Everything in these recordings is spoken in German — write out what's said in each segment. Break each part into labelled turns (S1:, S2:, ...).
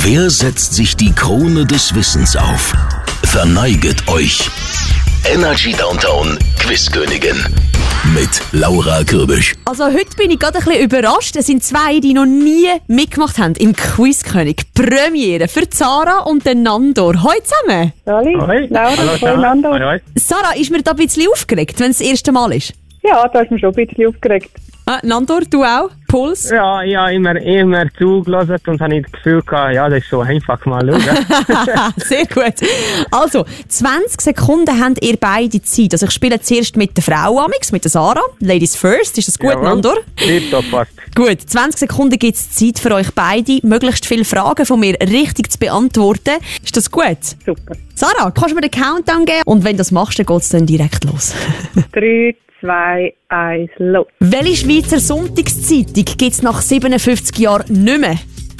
S1: Wer setzt sich die Krone des Wissens auf? Verneiget euch. Energy Downtown Quizkönigin mit Laura Kürbisch.
S2: Also heute bin ich gerade ein bisschen überrascht. Es sind zwei, die noch nie mitgemacht haben im Quizkönig. Premiere für Sarah und den Nandor. Hoi zusammen.
S3: Hallo, Laura,
S4: Hallo,
S3: Nandor.
S4: Hoi.
S2: Sarah, ist mir da ein bisschen aufgeregt, wenn es das erste Mal ist?
S3: Ja, da ist mir schon ein bisschen aufgeregt.
S2: Nandor, du auch? Puls?
S4: Ja, ich habe immer zugelassen und habe das Gefühl gehabt, ja, das ist so einfach mal schauen.
S2: Sehr gut. Also, 20 Sekunden habt ihr beide Zeit. Also ich spiele zuerst mit der Frau amix, mit der Sarah. Ladies first. Ist das gut,
S4: Jawohl.
S2: Nandor?
S4: Tipptopp, passt.
S2: Gut, 20 Sekunden gibt es Zeit für euch beide, möglichst viele Fragen von mir richtig zu beantworten. Ist das gut?
S3: Super.
S2: Sarah, kannst du mir den Countdown geben? Und wenn du das machst, dann geht es dann direkt los.
S3: 3, 2, 1, los.
S2: Welche Schweizer Sonntagszeitung gibt es nach 57 Jahren nicht mehr?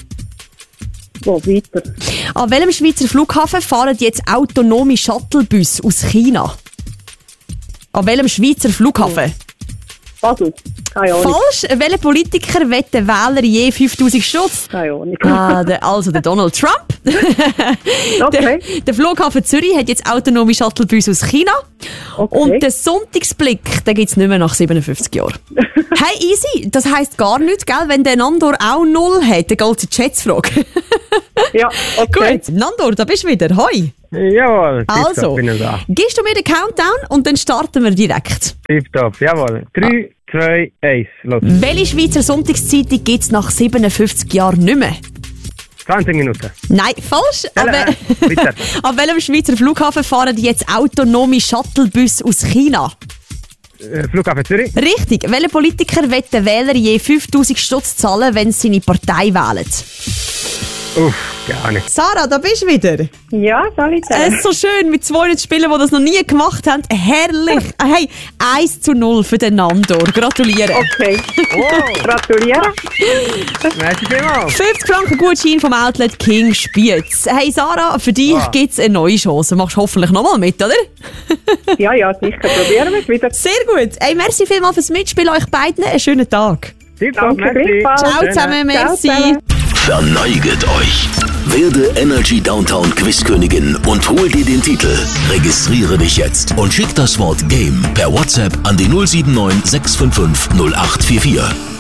S3: Wo weiter?
S2: An welchem Schweizer Flughafen fahren jetzt autonome Shuttlebusse aus China? An welchem Schweizer Flughafen?
S3: Basel. Keine Ahnung.
S2: Falsch. Welcher Politiker wett den Wähler je 5000 Stutz?
S3: Keine Ahnung.
S2: Also der Donald Trump.
S3: Okay.
S2: Der Flughafen Zürich hat jetzt autonome Shuttlebusse aus China.
S3: Okay.
S2: Und den Sonntagsblick, den gibt es nicht mehr nach 57 Jahren. Hey, easy. Das heisst gar nichts, gell? Wenn der Nandor auch 0 hat, dann geht es in die Schätzfrage.
S3: Ja, okay.
S2: Gut, Nandor, da bist du wieder. Hoi.
S4: Jawohl,
S2: Also,
S4: tipptopp, bin ich da.
S2: gibst du mir den Countdown und dann starten wir direkt.
S4: Tipptopp, jawohl. 3, 2, 1, los.
S2: Welche Schweizer Sonntagszeitung gibt es nach 57 Jahren nicht mehr?
S4: 20 Minuten.
S2: Nein, falsch.
S4: Bitte.
S2: An welchem Schweizer Flughafen fahren jetzt autonome Shuttlebusse aus China?
S4: Flughafen Zürich.
S2: Richtig. Welcher Politiker will den Wähler je 5000 Stutz zahlen, wenn sie seine Partei wählen?
S4: Uff, gar nicht.
S2: Sarah, da bist du wieder.
S3: Ja, soll ich
S2: Es
S3: sagen?
S2: ist so schön, mit zwei zu spielen, die das noch nie gemacht haben. Herrlich. Hey, 1:0 für den Nandor. Gratuliere.
S3: Okay.
S4: Wow,
S3: Gratuliere.
S4: merci vielmals.
S2: 50 Franken Gutschein vom Outlet King Spiez. Hey Sarah, für dich
S4: Wow.
S2: gibt es eine neue Chance. Machst hoffentlich nochmal mit, oder?
S3: Ja, sicher. Probieren wir es wieder.
S2: Sehr gut. Hey, merci vielmals fürs Mitspielen. Euch beiden einen schönen Tag.
S4: Tipptopp,
S3: Danke,
S4: merci.
S3: gleichfalls.
S2: Ciao zusammen, merci.
S3: Ciao zusammen.
S1: Verneiget euch. Werde Energy Downtown Quizkönigin und hol dir den Titel. Registriere dich jetzt und schick das Wort Game per WhatsApp an die 079 655 0844.